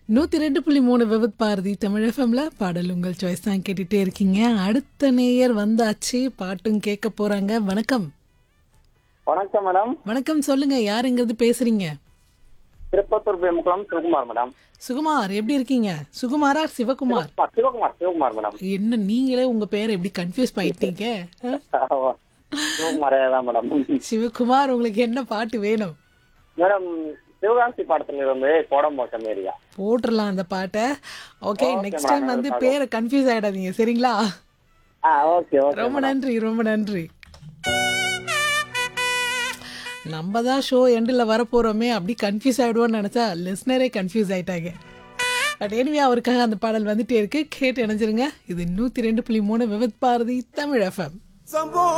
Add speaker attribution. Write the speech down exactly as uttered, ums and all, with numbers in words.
Speaker 1: நூற்றி ரெண்டு புள்ளி மூணு விவித் பாரதி தமிழ் எஃப்எம்ல பாடல் உங்கள் சாய்ஸ் தான் கேட்டுகிட்டே இருக்கீங்க. அடுத்த நேயர் வந்தாச்சு, பாட்டும் கேட்க போகிறாங்க. வணக்கம்.
Speaker 2: வணக்கம் மேடம்.
Speaker 1: வணக்கம், சொல்லுங்க, யாருங்கிறது பேசுறீங்க?
Speaker 2: திருப்பத்தூர் பேமுக்குளம் சிவகுமார் மேடம்.
Speaker 1: சுகுமார், எப்படி இருக்கீங்க? சுகுமாரா சிவகுமார்?
Speaker 2: சிவகுமார் சிவகுமார் மேடம்.
Speaker 1: என்ன நீங்களே உங்க பேரை எப்படி கன்ஃபியூஸ் பண்ணிட்டீங்க?
Speaker 2: சிவகுமாரே தான் மேடம்.
Speaker 1: சிவகுமார், உங்களுக்கு என்ன பாட்டு வேணும்?
Speaker 2: மேடம், சிவகாசி பாடத்துல இருந்து கோடம்பாக்கம் ஏரியா
Speaker 1: போட்டுடலாம் அந்த பாட்டை. Okay,
Speaker 2: Okay,
Speaker 1: next
Speaker 2: madam.
Speaker 1: Time வந்து பேரை கன்ஃபியூஸ் ஆயிடாதீங்க, சரிங்களா?
Speaker 2: ஆ ஓகே ஓகே
Speaker 1: ரொம்ப
Speaker 2: மேடம்.
Speaker 1: நன்றி, ரொம்ப நன்றி. நம்ம தான் ஷோ எண்டில் வரப்போகிறோமே, அப்படி கன்ஃபியூஸ் ஆகிடுவோன்னு நினச்சா லிஸ்னரே கன்ஃபியூஸ் ஆகிட்டாங்க. பட் எனிவே அவருக்காக அந்த பாடல் வந்துட்டே இருக்கு, கேட்டு இணைஞ்சிருங்க. இது நூற்றி ரெண்டு புள்ளி மூணு விவித் பாரதி தமிழ் எஃப்எம்.